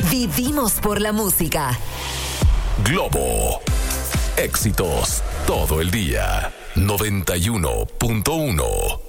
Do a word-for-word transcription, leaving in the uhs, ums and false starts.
Vivimos por la música. Globo. Éxitos todo el día. noventa y uno punto uno.